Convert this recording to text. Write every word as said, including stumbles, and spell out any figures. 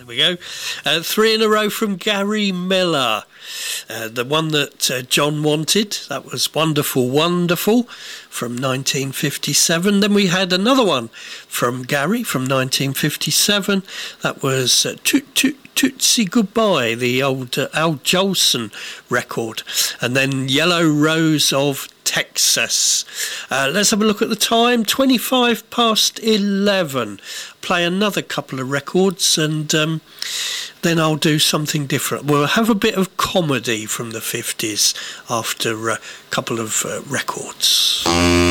There we go. Uh, three in a row from Gary Miller. Uh, the one that uh, John wanted. That was Wonderful, Wonderful from nineteen fifty-seven. Then we had another one from Gary from nineteen fifty-seven. That was uh, Toot Toot Tootsie Goodbye, the old uh, Al Jolson record. And then Yellow Rose of Texas. Uh, let's have a look at the time. twenty-five past eleven. Play another couple of records and um, then I'll do something different. We'll have a bit of comedy from the fifties after a couple of uh, records.